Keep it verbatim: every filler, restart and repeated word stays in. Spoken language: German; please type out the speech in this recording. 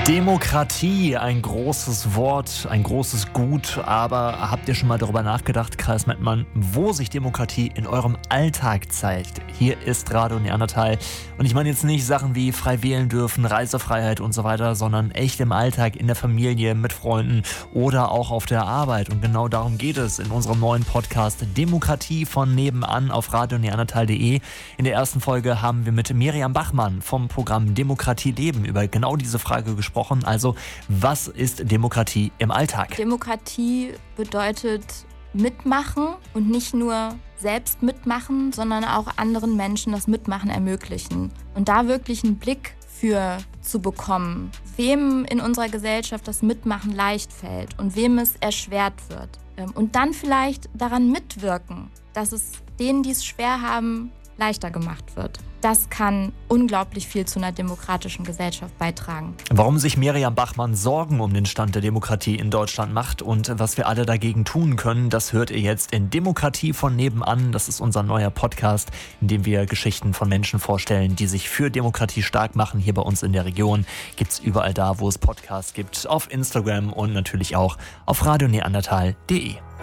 Demokratie, ein großes Wort, ein großes Gut, aber habt ihr schon mal darüber nachgedacht, Kreis Mettmann, wo sich Demokratie in eurem Alltag zeigt? Hier ist Radio Neandertal und ich meine jetzt nicht Sachen wie frei wählen dürfen, Reisefreiheit und so weiter, sondern echt im Alltag, in der Familie, mit Freunden oder auch auf der Arbeit, und genau darum geht es in unserem neuen Podcast Demokratie von nebenan auf radio neandertal punkt de. In der ersten Folge haben wir mit Miriam Bachmann vom Programm Demokratie leben über genau diese Frage gesprochen. Also, was ist Demokratie im Alltag? Demokratie bedeutet mitmachen und nicht nur selbst mitmachen, sondern auch anderen Menschen das Mitmachen ermöglichen. Und da wirklich einen Blick für zu bekommen, wem in unserer Gesellschaft das Mitmachen leicht fällt und wem es erschwert wird. Und dann vielleicht daran mitwirken, dass es denen, die es schwer haben, leichter gemacht wird. Das kann unglaublich viel zu einer demokratischen Gesellschaft beitragen. Warum sich Miriam Bachmann Sorgen um den Stand der Demokratie in Deutschland macht und was wir alle dagegen tun können, das hört ihr jetzt in Demokratie von nebenan. Das ist unser neuer Podcast, in dem wir Geschichten von Menschen vorstellen, die sich für Demokratie stark machen. Hier bei uns in der Region gibt's überall da, wo es Podcasts gibt, auf Instagram und natürlich auch auf radio neandertal punkt de.